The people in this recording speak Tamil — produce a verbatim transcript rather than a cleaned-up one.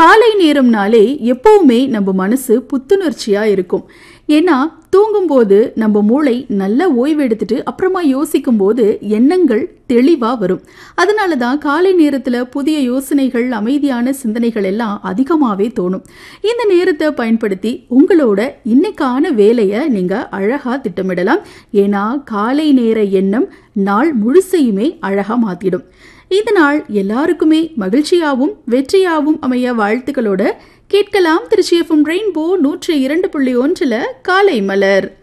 காலை நேரம்னாலே எப்பவுமே நம்ம மனசு புத்துணர்ச்சியா இருக்கும். ஏன்னா தூங்கும்போது நம்ம மூளை நல்லா ஓய்வு எடுத்துட்டு அப்புறமா யோசிக்கும் போது எண்ணங்கள் தெளிவா வரும். அதனால தான் காலை நேரத்துல புதிய யோசனைகள், அமைதியான சிந்தனைகள் எல்லாம் அதிகமாவே தோணும். இந்த நேரத்தை பயன்படுத்தி உங்களோட இன்னைக்கான வேலையை நீங்க அழகா திட்டமிடலாம். ஏன்னா காலை நேர எண்ணம் நாள் முழுசையுமே அழகா மாத்திடும். இந்த நாள் எல்லாருக்குமே மகிழ்ச்சியாவும் வெற்றியாவும் அமைய வாழ்த்துக்களோட கேட்கலாம். திருச்சி எஃப்எம் ரெயின்போ நூற்றி இரண்டு புள்ளி ஒன்றுல காலை மலர்.